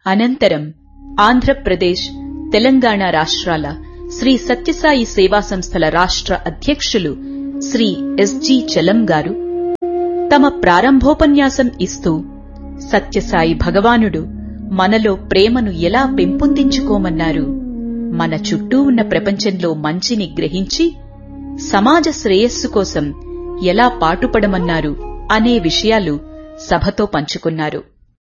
అనంతరం ఆంధ్రప్రదేశ్, తెలంగాణ రాష్ట్రాల శ్రీ సత్యసాయి సేవా సంస్థల రాష్ట్ర అధ్యక్షులు శ్రీ ఎస్.జి. చలం గారు తమ ప్రారంభోపన్యాసం ఇస్తూ సత్యసాయి భగవానుడు మనలో ప్రేమను ఎలా పెంపొందించుకోమన్నారు, మన చుట్టూ ఉన్న ప్రపంచంలో మంచిని గ్రహించి సమాజ శ్రేయస్సు కోసం ఎలా పాటుపడమన్నారు అనే విషయాలు సభతో పంచుకున్నారు.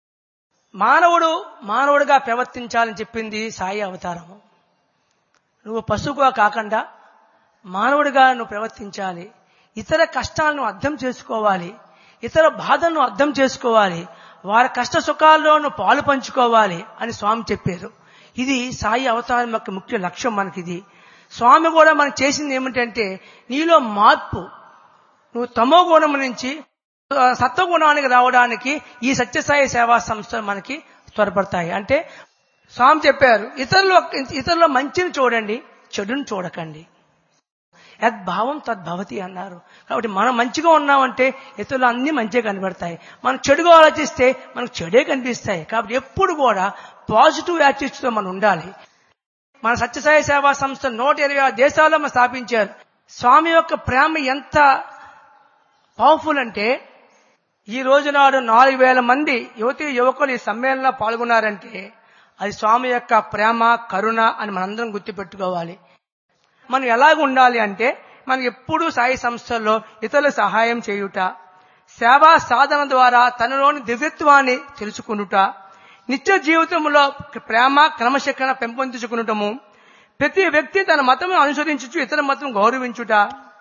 మానవుడిగా ప్రవర్తించాలని చెప్పింది సాయి అవతారము. నువ్వు పశువుగా కాకుండా మానవుడిగా నువ్వు ప్రవర్తించాలి. ఇతర కష్టాలను అర్థం చేసుకోవాలి, ఇతర బాధలను అర్థం చేసుకోవాలి, వారి కష్ట సుఖాల్లో నువ్వు పాలు పంచుకోవాలి అని స్వామి చెప్పారు. ఇది సాయి అవతారం యొక్క ముఖ్య లక్ష్యం. మనకిది స్వామి కూడా మనకు చేసింది ఏమిటంటే, నీలో మార్పు, నువ్వు తమో గుణం నుంచి సత్వగుణానికి రావడానికి ఈ సత్యసాయి సేవా సంస్థలు మనకి త్వరపడతాయి. అంటే స్వామి చెప్పారు, ఇతరుల మంచిని చూడండి, చెడుని చూడకండి. యద్భావం తద్భవతి అన్నారు. కాబట్టి మనం మంచిగా ఉన్నామంటే ఇతరులు అన్ని మంచిగా కనబడతాయి, మనం చెడుగా ఆలోచిస్తే మనకు చెడే కనిపిస్తాయి. కాబట్టి ఎప్పుడు కూడా పాజిటివ్ యాటిట్యూడ్తో మనం ఉండాలి. మన సత్యసాయి సేవా సంస్థ 126 దేశాల్లో మనం స్థాపించారు. స్వామి యొక్క ప్రేమ ఎంత పవర్ఫుల్ అంటే, ఈ రోజు నాడు 4,000 మంది యువతీ యువకులు ఈ సమ్మేళనంలో పాల్గొన్నారంటే అది స్వామి యొక్క ప్రేమ, కరుణ అని మనందరం గుర్తుపెట్టుకోవాలి. మనం ఎలాగ ఉండాలి అంటే, మనం ఎప్పుడూ సాయి సంస్థల్లో ఇతరుల సహాయం చేయుట, సేవా సాధన ద్వారా తనలోని దివ్యత్వాన్ని తెలుసుకునుట, నిత్య జీవితంలో ప్రేమ క్రమశిక్షణ పెంపొందించుకునటము, ప్రతి వ్యక్తి తన మతం అనుసరించుచు ఇతర మతం గౌరవించుట,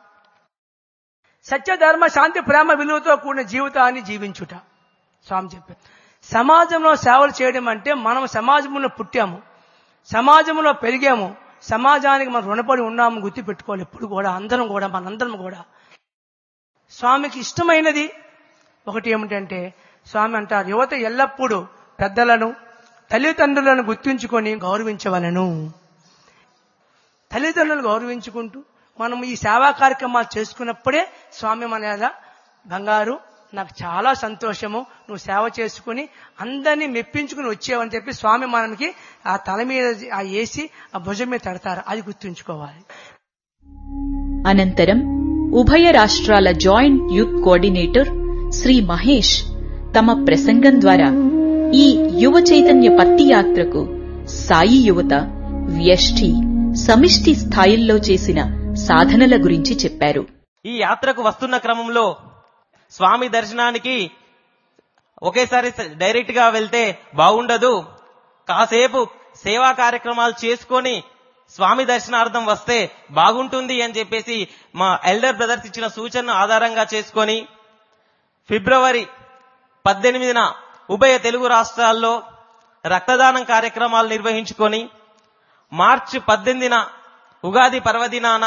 సత్య ధర్మ శాంతి ప్రేమ విలువతో కూడిన జీవితాన్ని జీవించుట. స్వామి చెప్పారు, సమాజంలో సేవలు చేయడం అంటే మనం సమాజంలో పుట్టాము, సమాజంలో పెరిగాము, సమాజానికి మనం రుణపడి ఉన్నాము గుర్తుపెట్టుకోవాలి. ఎప్పుడు కూడా మనందరం కూడా స్వామికి ఇష్టమైనది ఒకటి ఏమిటంటే, స్వామి అంటారు, యువత ఎల్లప్పుడూ పెద్దలను, తల్లిదండ్రులను గుర్తుంచుకొని గౌరవించవలను. తల్లిదండ్రులను గౌరవించుకుంటూ మనం ఈ సేవా కార్యక్రమాలు చేసుకున్నప్పుడే స్వామి మన బంగారు, నాకు చాలా సంతోషము, నువ్వు సేవ చేసుకుని అందరినీ మెప్పించుకుని వచ్చేవని చెప్పి స్వామి మనకి ఆ తల మీద ఆ వేసి ఆ భుజం మీద తడతారు. అది గుర్తుంచుకోవాలి. అనంతరం ఉభయ రాష్ట్రాల joint youth coordinator Shri Mahesh తమ ప్రసంగం ద్వారా ఈ యువ చైతన్య పత్తి యాత్రకు సాయి యువత వ్యష్టి, సమిష్టి స్థాయిల్లో చేసిన సాధనల గురించి చెప్పారు. ఈ యాత్రకు వస్తున్న క్రమంలో స్వామి దర్శనానికి ఒకేసారి డైరెక్ట్ గా వెళ్తే బాగుండదు, కాసేపు సేవా కార్యక్రమాలు చేసుకొని స్వామి దర్శనార్థం వస్తే బాగుంటుంది అని చెప్పేసి మా ఎల్డర్ బ్రదర్స్ ఇచ్చిన సూచనను ఆధారంగా చేసుకొని ఫిబ్రవరి 18న ఉభయ తెలుగు రాష్ట్రాల్లో రక్తదానం కార్యక్రమాలు నిర్వహించుకొని మార్చి 18న ఉగాది పర్వదినాన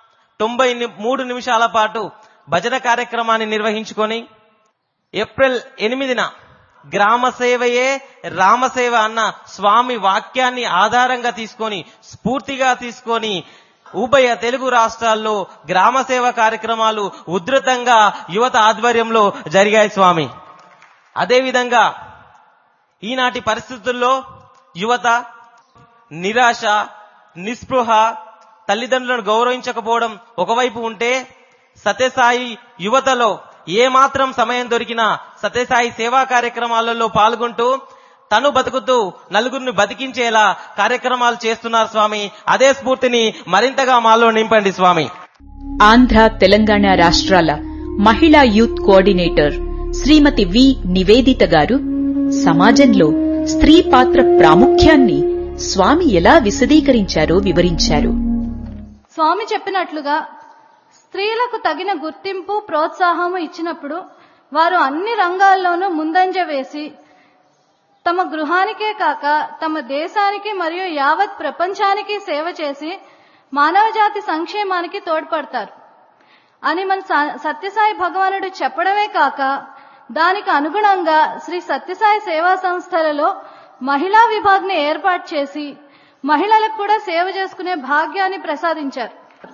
93 నిమిషాల పాటు భజన కార్యక్రమాన్ని నిర్వహించుకొని ఏప్రిల్ 8న గ్రామ సేవయే రామసేవ అన్న స్వామి వాక్యాన్ని ఆధారంగా తీసుకొని, స్ఫూర్తిగా తీసుకొని ఉభయ తెలుగు రాష్ట్రాల్లో గ్రామ సేవ కార్యక్రమాలు ఉధృతంగా యువత ఆధ్వర్యంలో జరిగాయి స్వామి. అదేవిధంగా ఈనాటి పరిస్థితుల్లో యువత నిరాశ, నిస్పృహ, తల్లిదండ్రులను గౌరవించకపోవడం ఒకవైపు ఉంటే, సత్యసాయి యువతలో ఏమాత్రం సమయం దొరికినా సత్యసాయి సేవా కార్యక్రమాలలో పాల్గొంటూ తను బతుకుతూ నలుగురిని బతికించేలా కార్యక్రమాలు చేస్తున్నారు స్వామి. అదే స్ఫూర్తిని మరింతగా మాలో నింపండి స్వామి. ఆంధ్ర, తెలంగాణ రాష్ట్రాల మహిళా యూత్ కోఆర్డినేటర్ శ్రీమతి వి. నివేదిత గారు సమాజంలో స్త్రీ పాత్ర ప్రాముఖ్యాన్ని స్వామి ఎలా విశదీకరించారో వివరించారు. స్వామి చెప్పినట్లుగా స్త్రీలకు తగిన గుర్తింపు, ప్రోత్సాహము ఇచ్చినప్పుడు వారు అన్ని రంగాల్లోనూ ముందంజ వేసి తమ గృహానికే కాక తమ దేశానికి మరియు యావత్ ప్రపంచానికి సేవ చేసి మానవజాతి సంక్షేమానికి తోడ్పడతారు అని మన సత్యసాయి భగవానుడు చెప్పడమే కాక, దానికి అనుగుణంగా శ్రీ సత్యసాయి సేవా సంస్థలలో మహిళా విభాగ్ని ఏర్పాటు చేసి మహిళలకు కూడా సేవ చేసుకునే భాగ్యాన్ని ప్రసాదించారు.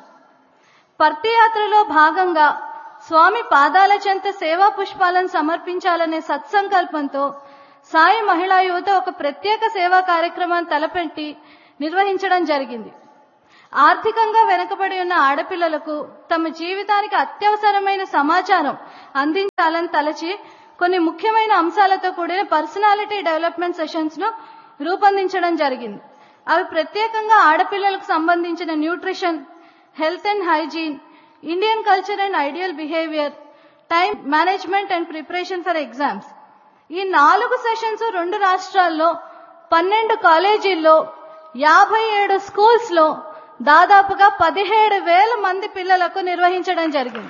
పర్తి యాత్రలో భాగంగా స్వామి పాదాల చెంత సేవా పుష్పాలను సమర్పించాలనే సత్సంకల్పంతో సాయి మహిళా యువత ఒక ప్రత్యేక సేవా కార్యక్రమాన్ని తలపెట్టి నిర్వహించడం జరిగింది. ఆర్థికంగా వెనుకబడి ఉన్న ఆడపిల్లలకు తమ జీవితానికి అత్యవసరమైన సమాచారం అందించాలని తలచి కొన్ని ముఖ్యమైన అంశాలతో కూడిన పర్సనాలిటీ డెవలప్మెంట్ సెషన్స్ ను రూపొందించడం జరిగింది. అవి ప్రత్యేకంగా ఆడపిల్లలకు సంబంధించిన nutrition, health and hygiene, Indian culture and ideal behaviour, time management and preparation for exams. ఈ 4 సెషన్స్ 2 రాష్ట్రాల్లో 12 కాలేజీల్లో 57 స్కూల్స్ లో దాదాపుగా 17,000 మంది పిల్లలకు నిర్వహించడం జరిగింది.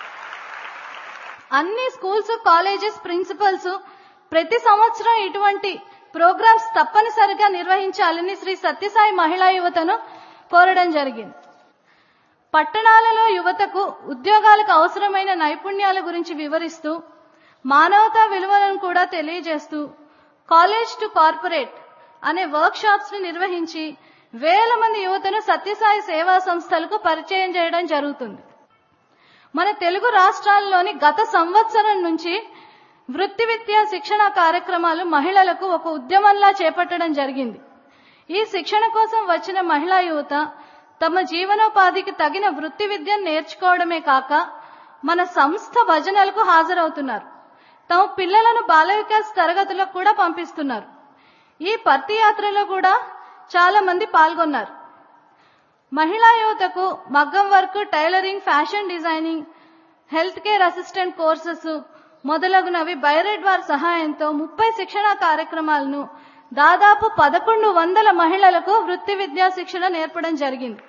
అన్ని స్కూల్స్, కాలేజెస్ ప్రిన్సిపల్స్ ప్రతి సంవత్సరం ఇటువంటి ప్రోగ్రామ్స్ తప్పనిసరిగా నిర్వహించాలని శ్రీ సత్యసాయి మహిళా యువతను కోరడం జరిగింది. పట్టణాలలో యువతకు ఉద్యోగాలకు అవసరమైన నైపుణ్యాల గురించి వివరిస్తూ, మానవతా విలువలను కూడా తెలియజేస్తూ కాలేజ్ టు కార్పొరేట్ అనే వర్క్ షాప్స్ ని నిర్వహించి వేల మంది యువతను సత్యసాయి సేవా సంస్థలకు పరిచయం చేయడం జరుగుతుంది. మన తెలుగు రాష్ట్రాల్లోని గత సంవత్సరం నుంచి వృత్తి విద్యా శిక్షణ కార్యక్రమాలు మహిళలకు ఒక ఉద్యమంలా చేపట్టడం జరిగింది. ఈ శిక్షణ కోసం వచ్చిన మహిళా యువత తమ జీవనోపాధికి తగిన వృత్తి విద్యను నేర్చుకోవడమే కాక మన సంస్థ భజనలకు హాజరవుతున్నారు. తమ పిల్లలను బాల వికాస్ తరగతులకు కూడా పంపిస్తున్నారు. ఈ పర్తి యాత్రలో కూడా చాలా మంది పాల్గొన్నారు. మహిళా యువతకు మగ్గం work, tailoring, fashion designing, health care assistant courses మొదలగునవి బైరెడ్ వారి సహాయంతో 30 శిక్షణా కార్యక్రమాలను దాదాపు 1100 మహిళలకు వృత్తి విద్యా శిక్షణ నేర్పడం జరిగింది.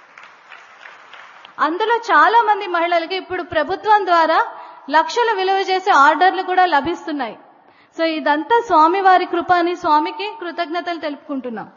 అందులో చాలా మంది మహిళలకు ఇప్పుడు ప్రభుత్వం ద్వారా లక్షలు విలువ చేసే ఆర్డర్లు కూడా లభిస్తున్నాయి. సో ఇదంతా స్వామివారి కృప అని స్వామికి కృతజ్ఞతలు తెలుపుకుంటున్నాం.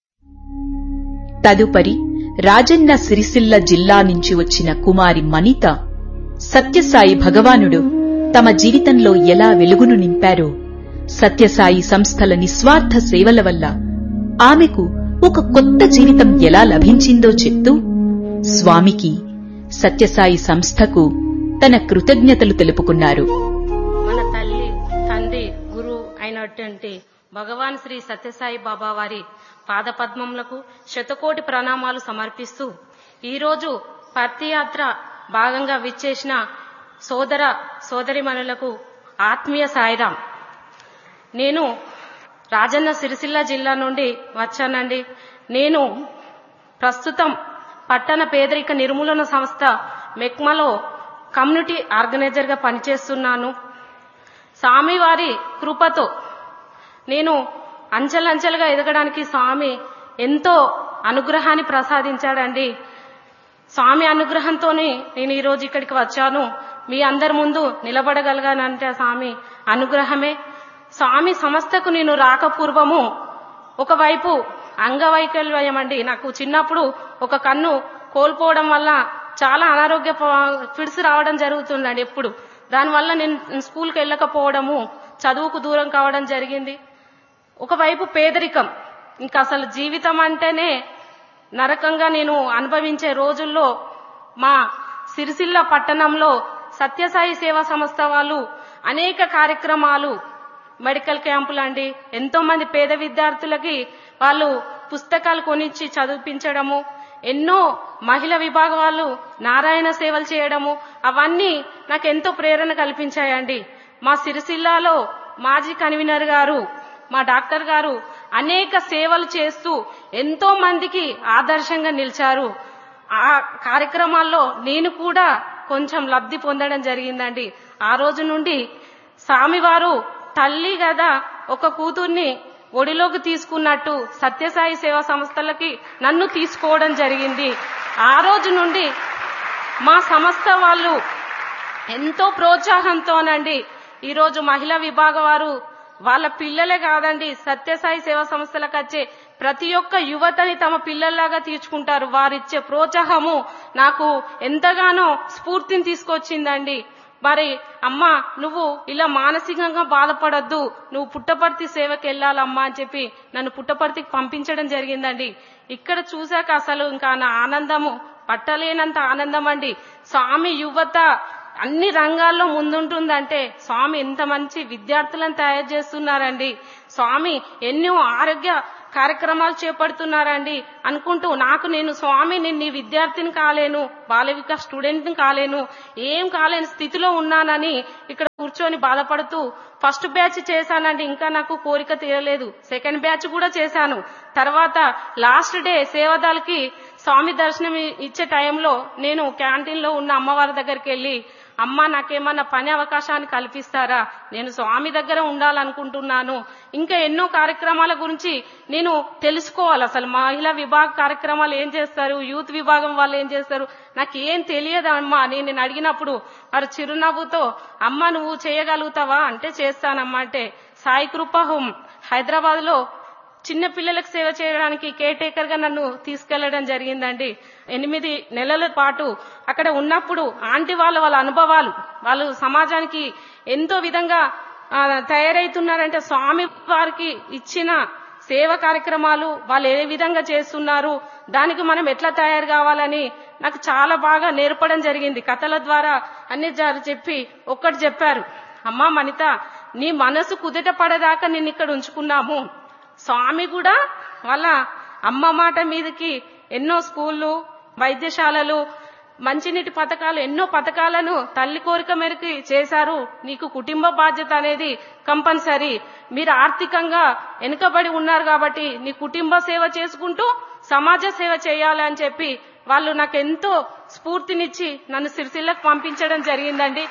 తదుపరి రాజన్న సిరిసిల్ల జిల్లా నుంచి వచ్చిన కుమారి మనిత సత్యసాయి భగవానుడు తమ జీవితంలో ఎలా వెలుగును నింపారో, సత్యసాయి సంస్థల నిస్వార్థ సేవల వల్ల ఆమెకు ఒక కొత్త జీవితం ఎలా లభించిందో చెప్తూ స్వామికి, సత్యసాయి సంస్థకు తన కృతజ్ఞతలు తెలుపుకున్నారు. మన తల్లి, తండ్రి, గురువు అయినటువంటి భగవాన్ శ్రీ సత్యసాయి బాబా వారి పాదపద్మములకు శతకోటి ప్రణామాలు సమర్పిస్తూ, ఈరోజు పర్తి యాత్ర భాగంగా విచ్చేసిన సోదర సోదరిమణులకు ఆత్మీయ సాయిరాం. నేను రాజన్న సిరిసిల్ల జిల్లా నుండి వచ్చానండి. నేను ప్రస్తుతం పట్టణ పేదరిక నిర్మూలన సంస్థ మెక్మలో కమ్యూనిటీ ఆర్గనైజర్ గా పనిచేస్తున్నాను. స్వామివారి కృపతో నేను అంచెలంచెలుగా ఎదగడానికి స్వామి ఎంతో అనుగ్రహాన్ని ప్రసాదించాడండి. స్వామి అనుగ్రహంతోనే నేను ఈరోజు ఇక్కడికి వచ్చాను. మీ అందరి ముందు నిలబడగలిగానంటే స్వామి అనుగ్రహమే. స్వామి సంస్థకు నేను రాకపూర్వము ఒకవైపు అంగవైకల్యం అండి. నాకు చిన్నప్పుడు ఒక కన్ను కోల్పోవడం వల్ల చాలా అనారోగ్య ఫిడ్స్ రావడం జరుగుతుందండి ఎప్పుడు. దానివల్ల నేను స్కూల్కి వెళ్ళకపోవడము, చదువుకు దూరం కావడం జరిగింది. ఒకవైపు పేదరికం, ఇంకా అసలు జీవితం అంటేనే నరకంగా నేను అనుభవించే రోజుల్లో మా సిరిసిల్ల పట్టణంలో సత్యసాయి సేవా సంస్థ వాళ్ళు అనేక కార్యక్రమాలు, మెడికల్ క్యాంపులు అండి, ఎంతో మంది పేద విద్యార్థులకి వాళ్ళు పుస్తకాలు కొనిచ్చి చదివించడము, ఎన్నో మహిళా విభాగం వాళ్ళు నారాయణ సేవలు చేయడము, అవన్నీ నాకు ఎంతో ప్రేరణ కల్పించాయండి. మా సిరిసిల్లాలో మాజీ కన్వీనర్ గారు, మా డాక్టర్ గారు అనేక సేవలు చేస్తూ ఎంతో మందికి ఆదర్శంగా నిలిచారు. ఆ కార్యక్రమాల్లో నేను కూడా కొంచెం లబ్ధి పొందడం జరిగిందండి. ఆ రోజు నుండి స్వామివారు తల్లి కదా ఒక కూతుర్ని ఒడిలోకి తీసుకున్నట్టు సత్యసాయి సేవా సంస్థలకి నన్ను తీసుకోవడం జరిగింది. ఆ రోజు నుండి మా సంస్థ వాళ్ళు ఎంతో ప్రోత్సాహంతోనండి ఈరోజు మహిళా విభాగం వారు వాళ్ళ పిల్లలే కాదండి, సత్యసాయి సేవా సంస్థలకు వచ్చే ప్రతి ఒక్క యువతని తమ పిల్లల్లాగా తీర్చుకుంటారు. వారిచ్చే ప్రోత్సాహము నాకు ఎంతగానో స్ఫూర్తిని తీసుకొచ్చిందండి. మరి అమ్మా, నువ్వు ఇలా మానసికంగా బాధపడొద్దు, నువ్వు పుట్టపర్తి సేవకి వెళ్ళాలమ్మా అని చెప్పి నన్ను పుట్టపర్తికి పంపించడం జరిగిందండి. ఇక్కడ చూశాక అసలు ఇంకా నా ఆనందము పట్టలేనంత ఆనందం అండి. స్వామి యువత అన్ని రంగాల్లో ముందుంటుందంటే స్వామి ఎంత మంచి విద్యార్థులను తయారు చేస్తున్నారండి. స్వామి ఎన్నో ఆరోగ్య కార్యక్రమాలు చేపడుతున్నారండి అనుకుంటూ నేను స్వామి నేను నీ విద్యార్థిని కాలేను, బాల వికాస్ స్టూడెంట్ని కాలేను, ఏం కాలేని స్థితిలో ఉన్నానని ఇక్కడ కూర్చొని బాధపడుతూ ఫస్ట్ బ్యాచ్ చేశానండి. ఇంకా నాకు కోరిక తీరలేదు. సెకండ్ బ్యాచ్ కూడా చేశాను. తర్వాత లాస్ట్ డే సేవదాలకి స్వామి దర్శనం ఇచ్చే టైంలో నేను క్యాంటీన్లో ఉన్న అమ్మవారి దగ్గరికి వెళ్ళి, అమ్మ నాకేమన్నా పని అవకాశాన్ని కల్పిస్తారా, నేను స్వామి దగ్గర ఉండాలనుకుంటున్నాను, ఇంకా ఎన్నో కార్యక్రమాల గురించి నేను తెలుసుకోవాలి, అసలు మహిళా విభాగ కార్యక్రమాలు ఏం చేస్తారు, యూత్ విభాగం వాళ్ళు ఏం చేస్తారు, నాకు ఏం తెలియదమ్మా నేను అడిగినప్పుడు వారు చిరునవ్వుతో అమ్మ నువ్వు చేయగలుగుతావా అంటే చేస్తానమ్మా అంటే సాయి కృప హోమ్ హైదరాబాద్ లో చిన్న పిల్లలకు సేవ చేయడానికి కేర్ టేకర్ గా నన్ను తీసుకెళ్లడం జరిగిందండి. 8 నెలల పాటు అక్కడ ఉన్నప్పుడు ఆంటీ వాళ్ళ అనుభవాలు, వాళ్ళు సమాజానికి ఎంతో విధంగా తయారైతున్నారంటే స్వామి వారికి ఇచ్చిన సేవ కార్యక్రమాలు వాళ్ళు ఏ విధంగా చేస్తున్నారు, దానికి మనం ఎట్లా తయారు కావాలని నాకు చాలా బాగా నేర్పడం జరిగింది. కథల ద్వారా అన్ని చెప్పి ఒక్కటి చెప్పారు, అమ్మా మనిత నీ మనసు కుదుట పడేదాకా నిన్ను ఇక్కడ ఉంచుకున్నాము. స్వామి కూడా వాళ్ళ అమ్మ మాట మీదకి ఎన్నో స్కూళ్ళు, వైద్యశాలలు, మంచినీటి పథకాలు, ఎన్నో పథకాలను తల్లి కోరిక మేరకు చేశారు. నీకు కుటుంబ బాధ్యత అనేది కంపల్సరీ, మీరు ఆర్థికంగా వెనుకబడి ఉన్నారు కాబట్టి నీ కుటుంబ సేవ చేసుకుంటూ సమాజ సేవ చేయాలి అని చెప్పి వాళ్ళు నాకు ఎంతో స్ఫూర్తినిచ్చి నన్ను సిరిసిల్లకు పంపించడం జరిగిందండి.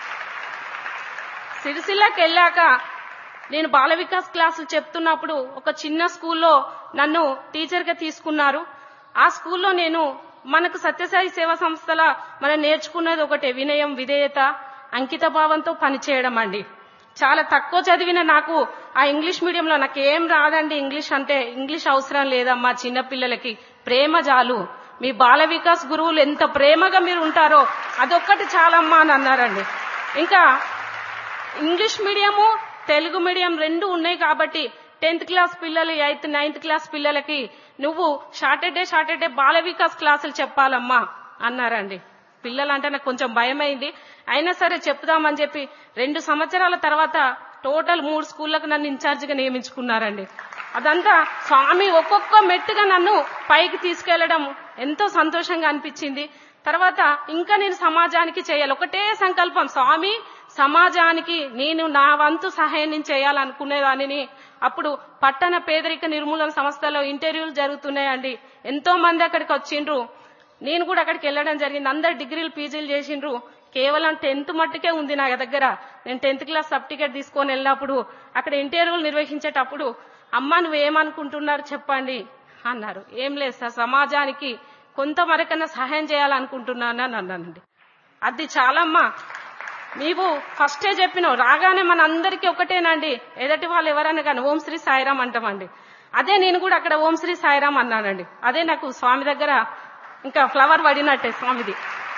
సిరిసిల్లకు వెళ్ళాక నేను బాల వికాస్ క్లాసులు చెప్తున్నప్పుడు ఒక చిన్న స్కూల్లో నన్ను టీచర్ గా తీసుకున్నారు. ఆ స్కూల్లో నేను మనకు సత్యసాయి సేవా సంస్థల మనం నేర్చుకున్నది ఒకటే, వినయం, విధేయత, అంకిత భావంతో పనిచేయడం అండి. చాలా తక్కువ చదివిన నాకు ఆ ఇంగ్లీష్ మీడియంలో నాకు ఏం రాదండి, ఇంగ్లీష్ అవసరం లేదమ్మా, చిన్నపిల్లలకి ప్రేమ చాలు, మీ బాల వికాస్ గురువులు ఎంత ప్రేమగా మీరు ఉంటారో అదొక్కటి చాలమ్మా అని అన్నారండి. ఇంకా ఇంగ్లీష్ మీడియము తెలుగు మీడియం 2 ఉన్నాయి కాబట్టి 10th క్లాస్ పిల్లలు 8th 9th క్లాస్ పిల్లలకి నువ్వు సాటర్డే బాల వికాస్ క్లాసులు చెప్పాలమ్మా అన్నారండి. పిల్లలంటే నాకు కొంచెం భయమైంది, అయినా సరే చెప్దామని చెప్పి 2 సంవత్సరాల తర్వాత టోటల్ 3 స్కూళ్లకు నన్ను ఇన్ఛార్జిగా నియమించుకున్నారండి. అదంతా స్వామి ఒక్కొక్క మెట్టుగా నన్ను పైకి తీసుకెళ్లడం ఎంతో సంతోషంగా అనిపించింది. తర్వాత ఇంకా నేను సమాజానికి చేయాలి, ఒకటే సంకల్పం, స్వామి సమాజానికి నేను నా వంతు సహాయం నేను చేయాలనుకునేదానిని. అప్పుడు పట్టణ పేదరిక నిర్మూలన సంస్థలో ఇంటర్వ్యూలు జరుగుతున్నాయండి, ఎంతో మంది అక్కడికి వచ్చిండ్రు, నేను కూడా అక్కడికి వెళ్ళడం జరిగింది. అందరు డిగ్రీలు పీజీలు చేసిండ్రు, కేవలం 10th మట్టుకే ఉంది నా దగ్గర. నేను 10th క్లాస్ సర్టిఫికేట్ తీసుకొని వెళ్ళినప్పుడు అక్కడ ఇంటర్వ్యూలు నిర్వహించేటప్పుడు అమ్మ నువ్వేమనుకుంటున్నారు చెప్పండి అన్నారు. ఏం లేదు సార్, సమాజానికి కొంతవరకన్నా సహాయం చేయాలనుకుంటున్నాను అని అన్నానండి. అది చాలమ్మా, నీవు ఫస్టే చెప్పినావు, రాగానే మన అందరికీ ఒకటేనండి, ఎదటి వాళ్ళు ఎవరన్నా కానీ ఓం శ్రీ సాయిరాం అంటామండి. అదే నేను కూడా అక్కడ ఓం శ్రీ సాయిరాం అన్నానండి. అదే నాకు స్వామి దగ్గర ఇంకా ఫ్లవర్ పడినట్టే స్వామిది.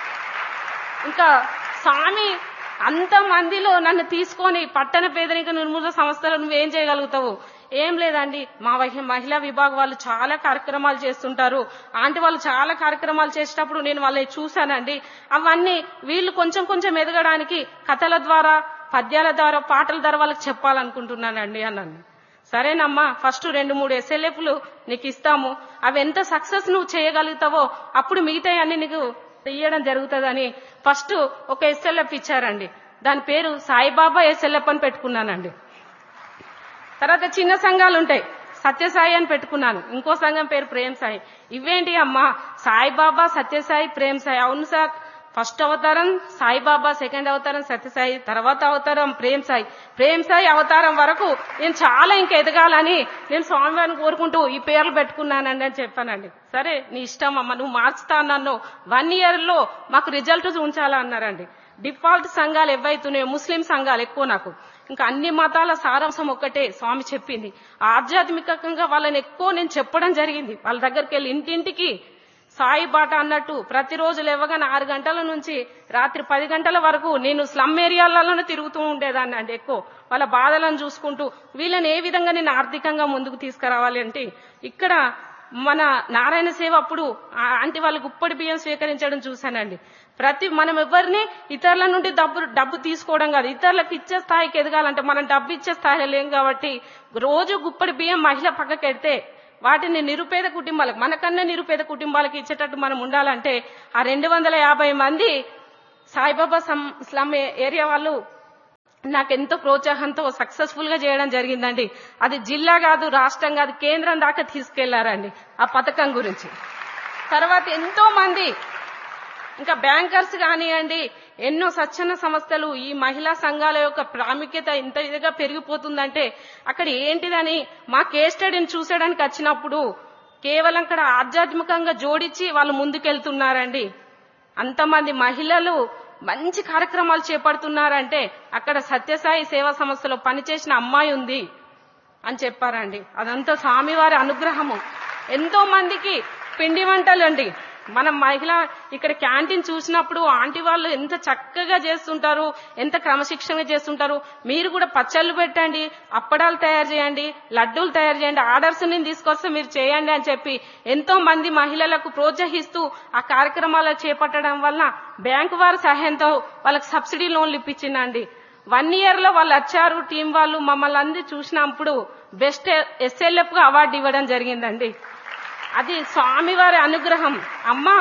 ఇంకా స్వామి అంత మందిలో నన్ను తీసుకొని పట్టణ పేదరిక నిర్మూలన సంస్థలో నువ్వేం చేయగలుగుతావు? ఏం లేదండి, మా మహిళా విభాగం వాళ్ళు చాలా కార్యక్రమాలు చేస్తుంటారు, ఆంటీ వాళ్ళు చాలా కార్యక్రమాలు చేసేటప్పుడు నేను వాళ్ళని చూశానండి. అవన్నీ వీళ్ళు కొంచెం కొంచెం ఎదగడానికి కథల ద్వారా, పద్యాల ద్వారా, పాటల ద్వారా వాళ్ళకి చెప్పాలనుకుంటున్నానండి అన్నాను. సరేనమ్మా, ఫస్ట్ 2-3 SLFలు నీకు ఇస్తాము, అవి ఎంత సక్సెస్ నువ్వు చేయగలుగుతావో అప్పుడు మిగతా అన్ని నీకు ఇయ్యడం జరుగుతుందని ఫస్ట్ ఒక SLF ఇచ్చారండి. దాని పేరు సాయిబాబా SLF అని పెట్టుకున్నానండి. తర్వాత చిన్న సంఘాలు ఉంటాయి, సత్యసాయి అని పెట్టుకున్నాను. ఇంకో సంఘం పేరు ప్రేమ్ సాయి. ఇవేంటి అమ్మా, సాయిబాబా, సత్యసాయి, ప్రేమ్ సాయి. అవును సార్, ఫస్ట్ అవతారం సాయిబాబా, సెకండ్ అవతారం సత్యసాయి, తర్వాత అవతారం ప్రేమ్ సాయి. ప్రేమ్ సాయి అవతారం వరకు నేను చాలా ఇంకా ఎదగాలని నేను స్వామివారిని కోరుకుంటూ ఈ పేర్లు పెట్టుకున్నానండి అని చెప్పానండి. సరే నీ ఇష్టం అమ్మ, నువ్వు మార్చుతా అన్నాను. 1 yearలో మాకు రిజల్ట్ ఉంచాలన్నారండి. డిఫాల్ట్ సంఘాలు ఏవైతున్నాయో ముస్లిం సంఘాలు ఎక్కువ నాకు, ఇంకా అన్ని మతాల సారాంశం ఒక్కటే స్వామి చెప్పింది. ఆధ్యాత్మికంగా వాళ్ళని ఎక్కువ నేను చెప్పడం జరిగింది. వాళ్ళ దగ్గరికి వెళ్ళి ఇంటింటికి సాయి బాట అన్నట్టు ప్రతిరోజు లేవగానే 6 గంటల నుంచి రాత్రి 10 గంటల వరకు నేను స్లమ్ ఏరియాలలోనే తిరుగుతూ ఉండేదాన్ని అండి. ఎక్కువ వాళ్ళ బాధలను చూసుకుంటూ వీళ్ళని ఏ విధంగా నేను ఆర్థికంగా ముందుకు తీసుకురావాలి అంటే ఇక్కడ మన నారాయణ సేవ అప్పుడు ఆంటీ వాళ్ళు గుప్పడి బియ్యం స్వీకరించడం చూశానండి. మనం ఎవరిని ఇతరుల నుండి డబ్బు తీసుకోవడం కాదు, ఇతరులకు ఇచ్చే స్థాయికి ఎదగాలంటే మనం డబ్బు ఇచ్చే స్థాయిలో లేం కాబట్టి రోజు గుప్పడి బియ్యం మహిళ పక్కకెడితే వాటిని నిరుపేద కుటుంబాలకు, మనకన్నా నిరుపేద కుటుంబాలకు ఇచ్చేటట్టు మనం ఉండాలంటే ఆ 250 మంది సాయిబాబా స్లమ్ ఏరియా వాళ్ళు నాకెంతో ప్రోత్సాహంతో సక్సెస్ఫుల్ గా చేయడం జరిగిందండి. అది జిల్లా కాదు, రాష్ట్రం కాదు, కేంద్రం దాకా తీసుకెళ్లారండి ఆ పథకం గురించి. తర్వాత ఎంతో మంది ఇంకా బ్యాంకర్స్ కానివ్వండి, ఎన్నో స్వచ్ఛంద సంస్థలు, ఈ మహిళా సంఘాల యొక్క ప్రాముఖ్యత ఇంత ఇదిగా పెరిగిపోతుందంటే అక్కడ ఏంటిదని మా కేస్ స్టడీని చూసేయడానికి వచ్చినప్పుడు కేవలం అక్కడ ఆధ్యాత్మికంగా జోడించి వాళ్ళు ముందుకెళ్తున్నారండి. అంతమంది మహిళలు మంచి కార్యక్రమాలు చేపడుతున్నారంటే అక్కడ సత్యసాయి సేవా సంస్థలో పనిచేసిన అమ్మాయి ఉంది అని చెప్పారండి. అదంతా స్వామివారి అనుగ్రహము. ఎంతో మందికి పిండి వంటలు అండి. మనం మహిళ ఇక్కడ క్యాంటీన్ చూసినప్పుడు ఆంటీ వాళ్ళు ఎంత చక్కగా చేస్తుంటారు, ఎంత క్రమశిక్షణగా చేస్తుంటారు. మీరు కూడా పచ్చళ్ళు పెట్టండి, అప్పడాలు తయారు చేయండి, లడ్డూలు తయారు చేయండి, ఆర్డర్స్ నేను తీసుకొస్తే మీరు చేయండి అని చెప్పి ఎంతో మంది మహిళలకు ప్రోత్సహిస్తూ ఆ కార్యక్రమాలు చేపట్టడం వల్ల బ్యాంకు వారి సహాయంతో వాళ్ళకి సబ్సిడీ లోన్లు ఇప్పించిందండి. 1 year లో వాళ్ళు వచ్చారు, టీం వాళ్ళు మమ్మల్ని అందరూ చూసినప్పుడు బెస్ట్ SLF గా అవార్డు ఇవ్వడం జరిగిందండి. అది స్వామివారి అనుగ్రహం. అమ్మా,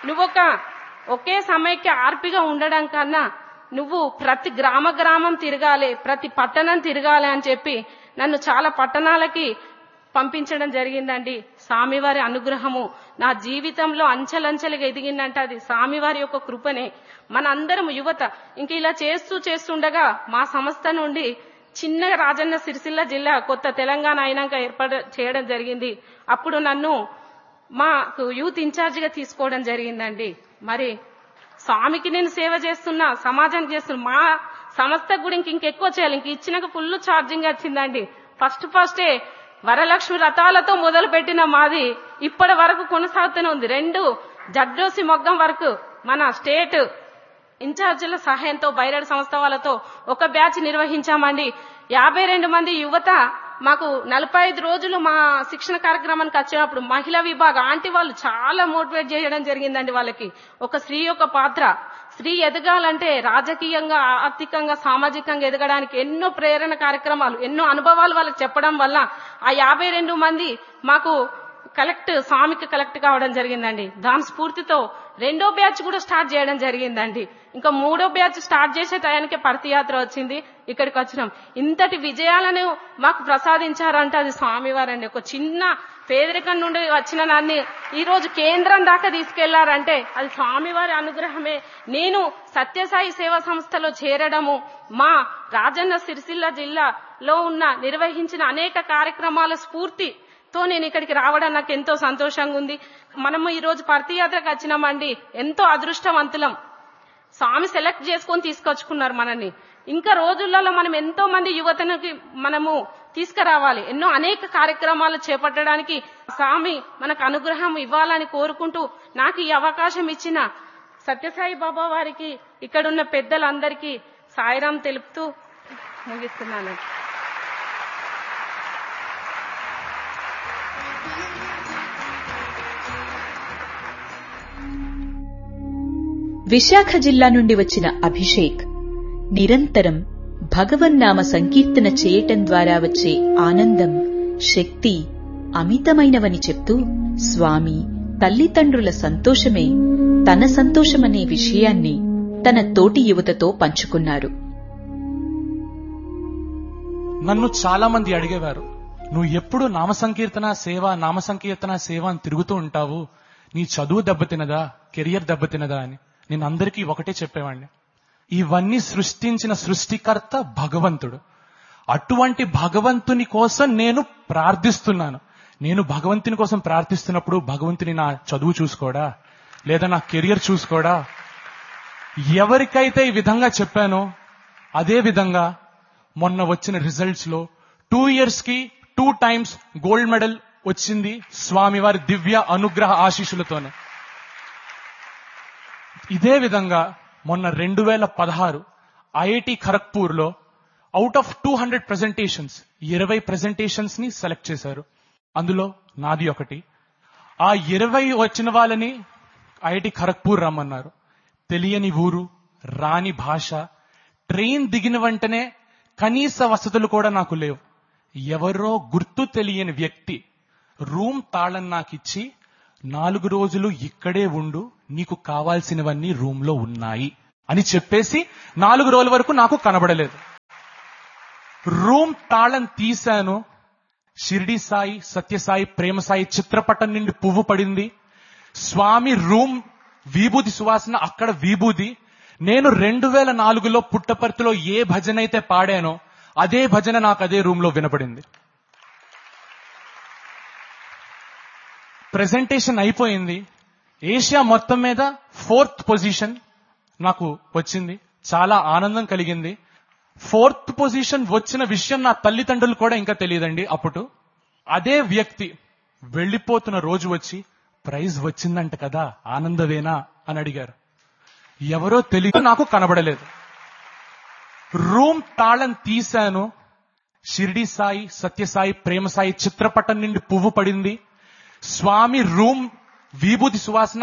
ఒకే సమైక్య ఆర్పిగా ఉండడం కన్నా నువ్వు ప్రతి గ్రామం తిరగాలి, ప్రతి పట్టణం తిరగాలి అని చెప్పి నన్ను చాలా పట్టణాలకి పంపించడం జరిగిందండి. స్వామివారి అనుగ్రహము నా జీవితంలో అంచెలంచెలుగా ఎదిగిందంటే అది స్వామివారి యొక్క కృపనే. మనందరం యువత ఇంక ఇలా చేస్తుండగా మా సంస్థ నుండి చిన్నగా రాజన్న సిరిసిల్ల జిల్లా కొత్త తెలంగాణ అయినాక ఏర్పాటు చేయడం జరిగింది. అప్పుడు నన్ను మాకు యూత్ ఇన్ఛార్జిగా తీసుకోవడం జరిగిందండి. మరి స్వామికి నేను సేవ చేస్తున్నా, సమాజానికి చేస్తున్నా, మా సంస్థకు కూడా ఇంకెక్కువ చేయాలి. ఇంక ఇచ్చినాక ఫుల్ ఛార్జింగ్ వచ్చిందండి. ఫస్టే వరలక్ష్మి రథాలతో మొదలు పెట్టిన మాది ఇప్పటి వరకు కొనసాగుతూనే ఉంది. 2 జడ్జోసి మొగ్గం వరకు మన స్టేట్ ఇన్ఛార్జీల సహాయంతో బైరాడ్ సంస్థ వాళ్ళతో ఒక బ్యాచ్ నిర్వహించామండి. 52 మంది యువత మాకు 45 రోజులు మా శిక్షణ కార్యక్రమానికి వచ్చినప్పుడు మహిళా విభాగం ఆంటీ వాళ్ళు చాలా మోటివేట్ చేయడం జరిగిందండి. వాళ్ళకి ఒక స్త్రీ యొక్క పాత్ర, స్త్రీ ఎదగాలంటే రాజకీయంగా, ఆర్థికంగా, సామాజికంగా ఎదగడానికి ఎన్నో ప్రేరణ కార్యక్రమాలు, ఎన్నో అనుభవాలు వాళ్ళకి చెప్పడం వల్ల ఆ 52 మంది మాకు స్వామికి కలెక్ట్ కావడం జరిగిందండి. దాని స్ఫూర్తితో 2వ బ్యాచ్ కూడా స్టార్ట్ చేయడం జరిగిందండి. ఇంకా 3వ బ్యాచ్ స్టార్ట్ చేసే టయానికే పర్తియాత్ర వచ్చింది. ఇక్కడికి వచ్చినాం. ఇంతటి విజయాలను మాకు ప్రసాదించారంటే అది స్వామివారండి. ఒక చిన్న పేదరికం నుండి వచ్చిన నన్ను ఈ రోజు కేంద్రం దాకా తీసుకెళ్లారంటే అది స్వామివారి అనుగ్రహమే. నేను సత్యసాయి సేవా సంస్థలో చేరడము, మా రాజన్న సిరిసిల్ల జిల్లాలో నిర్వహించిన అనేక కార్యక్రమాల స్ఫూర్తితో నేను ఇక్కడికి రావడం నాకు ఎంతో సంతోషంగా ఉంది. మనము ఈ రోజు పర్తియాత్రకు వచ్చినామండి, ఎంతో అదృష్టవంతులం. స్వామి సెలెక్ట్ చేసుకొని తీసుకొచ్చుకున్నారు మనల్ని. ఇంకా రోజులలో మనం ఎంతో మంది యువతనికి మనము తీసుకురావాలి, అనేక కార్యక్రమాలు చేపట్టడానికి స్వామి మనకు అనుగ్రహం ఇవ్వాలని కోరుకుంటూ నాకు ఈ అవకాశం ఇచ్చిన సత్యసాయి బాబా వారికి, ఇక్కడున్న పెద్దలందరికీ సాయిరాం తెలుపుతూ ముగిస్తున్నాను. విశాఖ జిల్లా నుండి వచ్చిన అభిషేక్ నిరంతరం భగవన్నామ సంకీర్తన చేయటం ద్వారా వచ్చే ఆనందం, శక్తి అమితమైనవని చెప్తూ స్వామి, తల్లిదండ్రుల సంతోషమే తన సంతోషమనే విషయాన్ని తన తోటి యువతతో పంచుకున్నారు. నన్ను చాలా మంది అడిగేవారు, నువ్వు ఎప్పుడు నామ సంకీర్తన సేవ అని తిరుగుతూ ఉంటావు, నీ చదువు దెబ్బతినదా, కెరియర్ దెబ్బతినదా అని. నేను అందరికీ ఒకటే చెప్పేవాడిని, ఇవన్నీ సృష్టించిన సృష్టికర్త భగవంతుడు. అటువంటి భగవంతుని కోసం నేను ప్రార్థిస్తున్నాను. నేను భగవంతుని కోసం ప్రార్థిస్తున్నప్పుడు భగవంతుని నా చదువు చూసుకోడా, లేదా నా కెరియర్ చూసుకోడా? ఎవరికైతే ఈ విధంగా చెప్పానో అదే విధంగా మొన్న వచ్చిన రిజల్ట్స్ లో 2 years కి 2 times గోల్డ్ మెడల్ వచ్చింది స్వామివారి దివ్య అనుగ్రహ ఆశీస్సులతోనే. ఇదే విధంగా మొన్న 2016 ఐఐటి ఖరగ్పూర్ లో అవుట్ ఆఫ్ 200 ప్రెజెంటేషన్స్ 20 ప్రెజెంటేషన్స్ ని సెలెక్ట్ చేశారు. అందులో నాది ఒకటి. ఆ 20 వచ్చిన వాళ్ళని ఐఐటి ఖరగ్పూర్ రమ్మన్నారు. తెలియని ఊరు, రాని భాష, ట్రైన్ దిగిన వెంటనే కనీస వసతులు కూడా నాకు లేవు. ఎవరో గుర్తు తెలియని వ్యక్తి రూమ్ తాళం నాకిచ్చి 4 రోజులు ఇక్కడే ఉండు, నీకు కావాల్సినవన్నీ రూమ్ లో ఉన్నాయి అని చెప్పేసి 4 రోజుల వరకు నాకు కనబడలేదు. రూమ్ తాళం తీశాను. షిరిడి సాయి, సత్యసాయి, ప్రేమ సాయి చిత్రపటం నుండి పువ్వు పడింది. స్వామి రూమ్ విభూది సువాసన, అక్కడ విభూది. నేను 2004లో పుట్టపర్తిలో ఏ భజన అయితే పాడానో అదే భజన నాకు అదే రూమ్ లో వినపడింది. ప్రెజెంటేషన్ అయిపోయింది. ఏషియా మొత్తం మీద 4th పొజిషన్ నాకు వచ్చింది. చాలా ఆనందం కలిగింది. 4th పొజిషన్ వచ్చిన విషయం నా తల్లిదండ్రులు కూడా ఇంకా తెలియదండి అప్పుడు. అదే వ్యక్తి వెళ్లిపోతున్న రోజు వచ్చి, ప్రైజ్ వచ్చిందంట కదా, ఆనందవేనా అని అడిగారు. ఎవరో తెలియదు, నాకు కనబడలేదు. రూమ్ తాళం తీశాను. షిరిడి సాయి, సత్యసాయి, ప్రేమ సాయి చిత్రపటం నుండి పువ్వు పడింది. స్వామి రూమ్ విభూది సువాసన,